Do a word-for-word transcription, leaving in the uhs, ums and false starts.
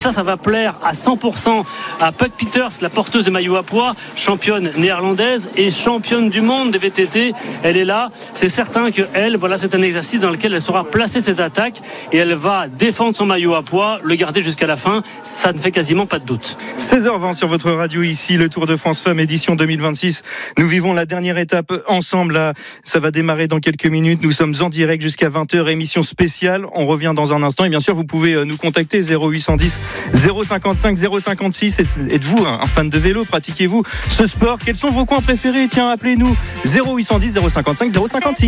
ça, ça va plaire à cent pour cent à Puk Peters, la porteuse de maillot à pois, championne néerlandaise et championne du monde des V T T. Elle est là. C'est certain que elle, voilà, c'est un exercice dans lequel elle saura placer ses attaques et elle va défendre son maillot à pois, le garder jusqu'à la fin. Ça ne fait quasiment pas de doute. seize heures vingt sur votre radio ici, le Tour de France Femmes édition deux mille vingt-six. Nous vivons la dernière étape ensemble. Là, ça va démarrer dans quelques minutes. Nous sommes en direct jusqu'à vingt heures, émission spéciale. On revient dans un instant et bien sûr vous pouvez nous contacter zéro huit cent dix zéro cinquante-cinq zéro cinquante-six. Êtes-vous un fan de vélo? Pratiquez-vous ce sport? Quels sont vos coins préférés? Tiens, appelez-nous zéro huit cent dix zéro cinquante-cinq zéro cinquante-six.